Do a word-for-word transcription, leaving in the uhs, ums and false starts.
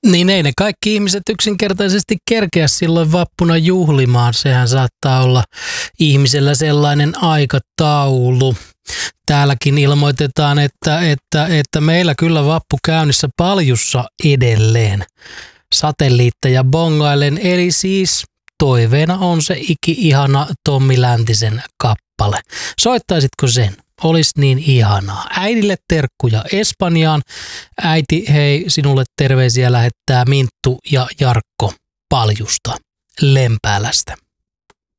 Niin ei ne kaikki ihmiset yksinkertaisesti kerkeä silloin vappuna juhlimaan. Sehän saattaa olla ihmisellä sellainen aikataulu. Täälläkin ilmoitetaan, että, että, että meillä kyllä vappu käynnissä Paljussa edelleen. Satelliitteja bongailen, eli siis toiveena on se iki-ihana Tommi Läntisen kappale. Soittaisitko sen? Olisi niin ihanaa. Äidille terkkuja Espanjaan. Äiti, hei, sinulle terveisiä lähettää Minttu ja Jarkko Paljusta Lempäälästä.